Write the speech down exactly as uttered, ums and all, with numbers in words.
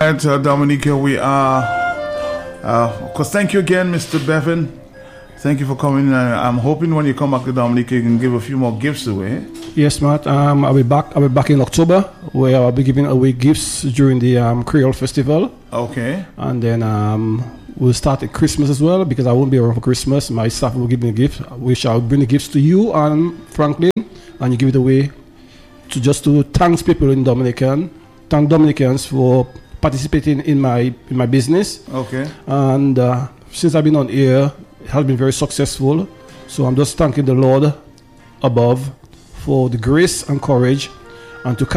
Right, uh, Dominica, we are. Uh, of course, thank you again, Mister Bevan. Thank you for coming. Uh, I'm hoping when you come back to Dominica, you can give a few more gifts away. Yes, Matt. Um, I'll be back. I'll be back in October, where I'll be giving away gifts during the um, Creole Festival. Okay. And then um, we'll start at Christmas as well, because I won't be around for Christmas. My staff will give me a gift. We shall bring the gifts to you and Franklin, and you give it away to just to thank people in Dominican, thank Dominicans for participating in my in my business. Okay. And uh, since I've been on air, it has been very successful. So I'm just thanking the Lord above for the grace and courage, and to